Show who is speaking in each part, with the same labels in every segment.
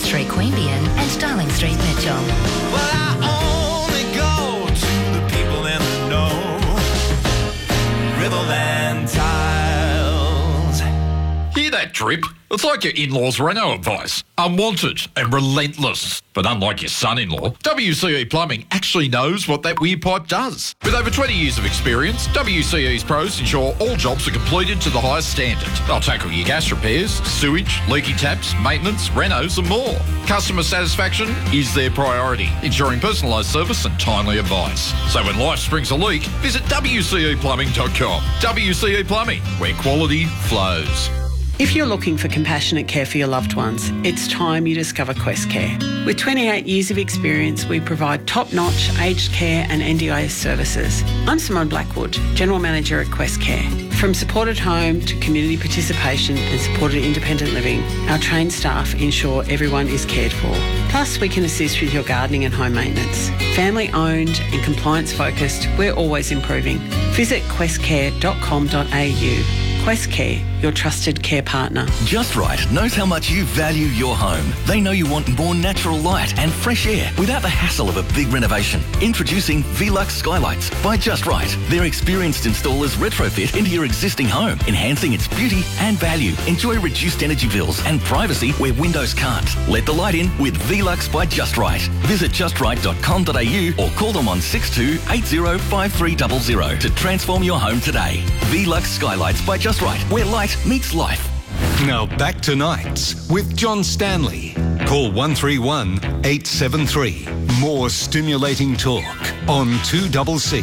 Speaker 1: Street, Queanbeyan and Darling Street, Mitchell.
Speaker 2: Well, I only go to the people in the know. Riverland Tiles.
Speaker 3: Hear that drip? It's like your in-laws' Renault advice. Unwanted and relentless. But unlike your son-in-law, WCE Plumbing actually knows what that weir pipe does. With over 20 years of experience, WCE's pros ensure all jobs are completed to the highest standard. They'll tackle your gas repairs, sewage, leaky taps, maintenance, renos and more. Customer satisfaction is their priority, ensuring personalised service and timely advice. So when life springs a leak, visit WCEplumbing.com. WCE Plumbing, where quality flows.
Speaker 4: If you're looking for compassionate care for your loved ones, it's time you discover Quest Care. With 28 years of experience, we provide top-notch aged care and NDIS services. I'm Simone Blackwood, General Manager at Quest Care. From supported home to community participation and supported independent living, our trained staff ensure everyone is cared for. Plus, we can assist with your gardening and home maintenance. Family-owned and compliance-focused, we're always improving. Visit questcare.com.au. Quest Care, your trusted care partner.
Speaker 5: Just Right knows how much you value your home. They know you want more natural light and fresh air without the hassle of a big renovation. Introducing Velux Skylights by Just Right. Their experienced installers retrofit into your existing home, enhancing its beauty and value. Enjoy reduced energy bills and privacy where windows can't. Let the light in with Velux by Just Right. Visit justright.com.au or call them on 62 80 5300 to transform your home today. Velux Skylights by Just Right, where light meets life.
Speaker 6: Now back to Nights with John Stanley. Call 131 873. More stimulating talk on 2CC.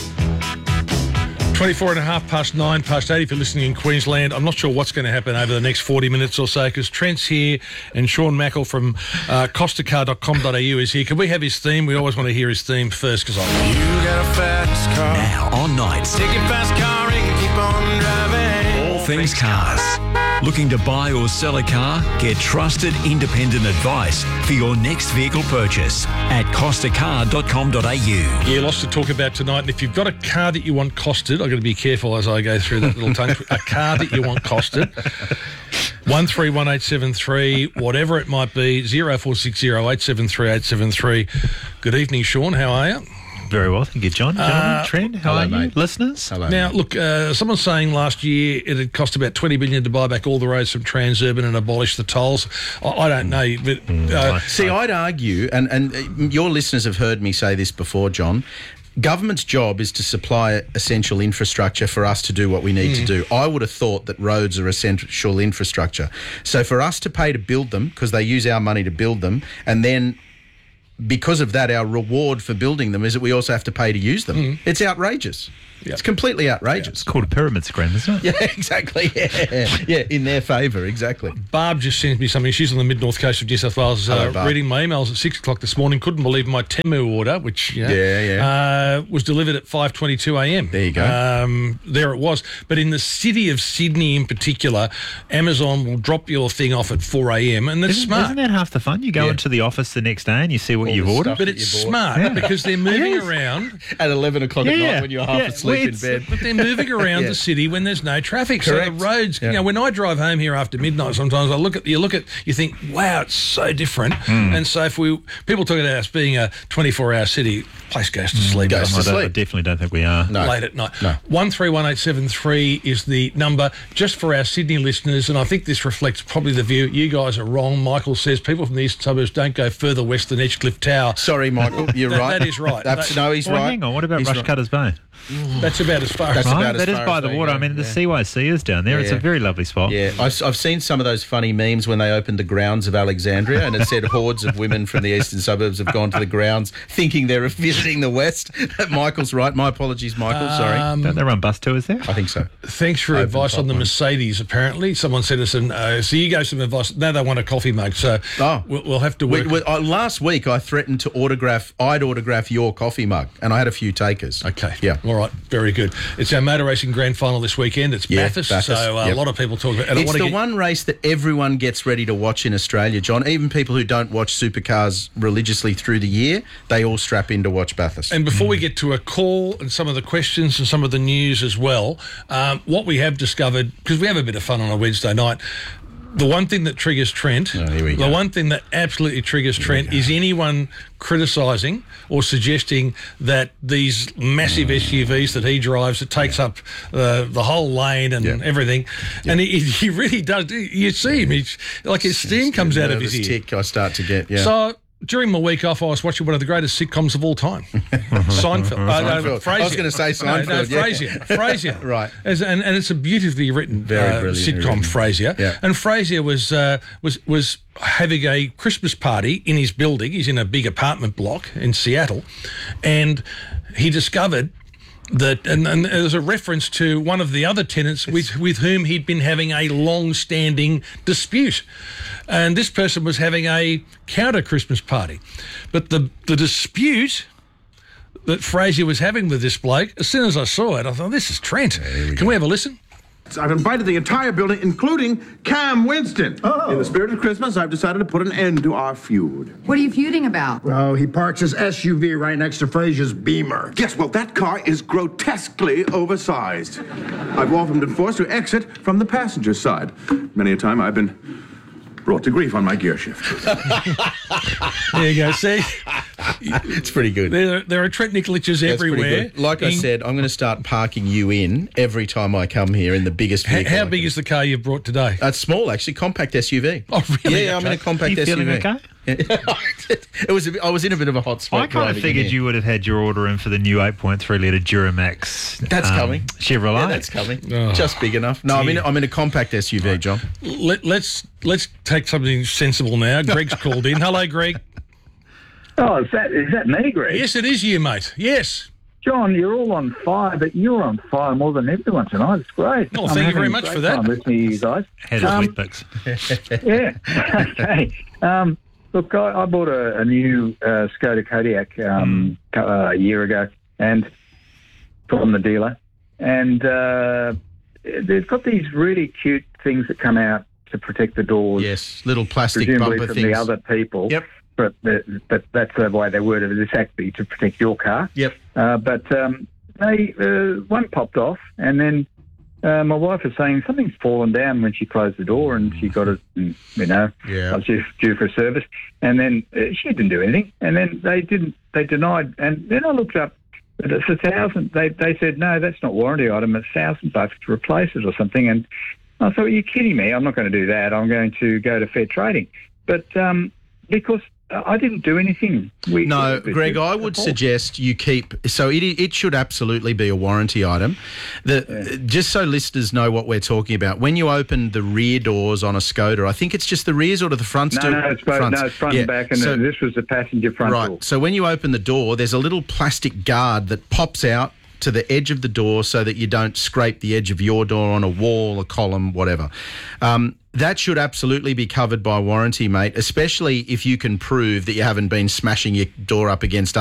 Speaker 7: 24 and a half past 9, past 8 if you're listening in Queensland. I'm not sure what's going to happen over the next 40 minutes or so because Trent's here and Sean Mackle from costacar.com.au is here. Can we have his theme? We always want to hear his theme first because I love it.
Speaker 2: You got a fast car.
Speaker 8: Now on Nights.
Speaker 2: Take your fast car and keep on driving.
Speaker 8: All things cars. Looking to buy or sell a car? Get trusted independent advice for your next vehicle purchase at costacar.com.au.
Speaker 7: Yeah, lots to talk about tonight. And if you've got a car that you want costed, I've got to be careful as I go through that little tongue. A car that you want costed, 131873, whatever it might be, 0460 873 873. Good evening, Sean. How are you?
Speaker 9: Very well, thank you, John. Gentlemen, Trent, how are you, listeners?
Speaker 7: Hello. Now, look, someone's saying last year it had cost about $20 billion to buy back all the roads from Transurban and abolish the tolls. I don't know, but
Speaker 10: see, I'd argue, and your listeners have heard me say this before, John. Government's job is to supply essential infrastructure for us to do what we need to do. I would have thought that roads are essential infrastructure. So for us to pay to build them, because they use our money to build them, and then because of that, our reward for building them is that we also have to pay to use them. It's outrageous. Yep. It's completely outrageous.
Speaker 9: It's called a pyramid scheme, isn't it?
Speaker 10: Yeah, exactly. Yeah, in their favour, exactly.
Speaker 7: Barb just sent me something. She's on the mid-north coast of New South Wales, reading my emails at 6 o'clock this morning. Couldn't believe my Temu order, which was delivered at 5:22 a.m.
Speaker 10: There you go.
Speaker 7: There it was. But in the city of Sydney in particular, Amazon will drop your thing off at 4 a.m. and that's smart.
Speaker 9: Isn't that half the fun? You go into the office the next day and you see what you've ordered.
Speaker 7: But it's smart because they're moving around.
Speaker 10: At 11 o'clock at night when you're half asleep in bed.
Speaker 7: But they're moving around the city when there's no traffic.
Speaker 10: Correct.
Speaker 7: So the roads, you know, when I drive home here after midnight, sometimes I look at, you think, wow, it's so different. And so if people talk about us being a 24-hour city, place goes to sleep.
Speaker 9: I definitely don't think we are.
Speaker 10: No.
Speaker 7: Late at night. No. 131873 is the number just for our Sydney listeners, and I think this reflects probably the view. You guys are wrong. Michael says people from the eastern suburbs don't go further west than Edgecliff Tower.
Speaker 10: Sorry, Michael, you're right.
Speaker 7: That is right.
Speaker 10: No, he's right.
Speaker 9: Hang on, what about Rushcutters Bay?
Speaker 7: That's about as far as
Speaker 9: that is by the water. I mean, the CYC is down there. It's a very lovely spot.
Speaker 10: Yeah, I've seen some of those funny memes when they opened the grounds of Alexandria and it said hordes of women from the eastern suburbs have gone to the grounds thinking they're visiting the west. Michael's right. My apologies, Michael. Sorry.
Speaker 9: Don't they run bus tours there?
Speaker 10: I think so.
Speaker 7: Thanks for advice on the Mercedes, apparently. Someone sent us so you gave some advice. Now they want a coffee mug, so we'll have to work.
Speaker 10: Last week I threatened to autograph your coffee mug and I had a few takers.
Speaker 7: Okay.
Speaker 10: Yeah.
Speaker 7: All right. Very good. It's our motor racing grand final this weekend. It's Bathurst, so a lot of people talk about it.
Speaker 10: It's the one race that everyone gets ready to watch in Australia, John. Even people who don't watch supercars religiously through the year, they all strap in to watch Bathurst.
Speaker 7: And before we get to a call and some of the questions and some of the news as well, what we have discovered, because we have a bit of fun on a Wednesday night, The one thing that triggers Trent, the one thing that absolutely triggers Trent is anyone criticising or suggesting that these massive SUVs that he drives, it takes up the whole lane and everything. And he really does. You see him, his steam comes out of his ear.
Speaker 10: Tick I start to get,
Speaker 7: So during my week off, I was watching one of the greatest sitcoms of all time, Seinfeld.
Speaker 10: Frasier. I was going to say Seinfeld.
Speaker 7: Frasier.
Speaker 10: Right.
Speaker 7: And it's a beautifully written sitcom, Frasier.
Speaker 10: Yeah.
Speaker 7: And Frasier was having a Christmas party in his building. He's in a big apartment block in Seattle, and he discovered that, and there's a reference to one of the other tenants with whom he'd been having a long-standing dispute. And this person was having a counter Christmas party. But the dispute that Frasier was having with this bloke, as soon as I saw it, I thought, this is Trent. Can we have a listen?
Speaker 11: I've invited the entire building, including Cam Winston. Oh. In the spirit of Christmas, I've decided to put an end to our feud.
Speaker 12: What are you feuding about?
Speaker 11: Well, he parks his SUV right next to Frasier's Beamer. Yes, well, that car is grotesquely oversized. I've often been forced to exit from the passenger side. Many a time I've been brought to grief on my gear shift.
Speaker 7: There you go. See?
Speaker 10: It's pretty good.
Speaker 7: There are Trent Nikoliches everywhere.
Speaker 10: Like I said, I'm going to start parking you in every time I come here in the biggest vehicle.
Speaker 7: How big is the car you've brought today?
Speaker 10: It's small, actually. Compact SUV.
Speaker 7: Oh, really?
Speaker 10: Yeah, I'm in a compact SUV.
Speaker 9: Feeling okay?
Speaker 10: I was in a bit of a hot spot.
Speaker 9: I kind of figured you would have had your order in for the new 8.3 litre Duramax.
Speaker 10: That's coming.
Speaker 9: Chevrolet.
Speaker 10: Yeah, that's coming. Just big enough. No, I'm in a compact SUV, John.
Speaker 7: Let's take something sensible now. Greg's called in. Hello, Greg.
Speaker 13: Oh, is that me, Greg?
Speaker 7: Yes, it is you, mate. Yes.
Speaker 13: John, you're all on fire, but you're on fire more than everyone tonight. It's great.
Speaker 7: Oh, thank you very much for that.
Speaker 13: I'm listening to you guys.
Speaker 9: Head of Whitbix.
Speaker 13: Yeah. Okay. Look, I bought a new Skoda Kodiaq a year ago, and from the dealer, and they've got these really cute things that come out to protect the doors.
Speaker 10: Yes, little plastic
Speaker 13: presumably
Speaker 10: bumper
Speaker 13: from
Speaker 10: things.
Speaker 13: the other people.
Speaker 10: Yep.
Speaker 13: But that's the way they worded it. It's actually to protect your car.
Speaker 10: Yep.
Speaker 13: But they one popped off, and then my wife was saying something's fallen down when she closed the door, and she got it. I was due for a service, and then she didn't do anything, and then they denied, and then I looked up. It's $1,000. They said no, that's not warranty item. It's $1,000 to replace it or something. And I thought, are you kidding me? I'm not going to do that. I'm going to go to Fair Trading, but because I didn't do anything.
Speaker 10: Greg, I would suggest you keep... So it should absolutely be a warranty item. Just so listeners know what we're talking about, when you open the rear doors on a Skoda, I think it's just the rears or the fronts?
Speaker 13: No, it's front and back, and this was the passenger front door.
Speaker 10: Right, so when you open the door, there's a little plastic guard that pops out to the edge of the door so that you don't scrape the edge of your door on a wall, a column, whatever. That should absolutely be covered by warranty, mate, especially if you can prove that you haven't been smashing your door up against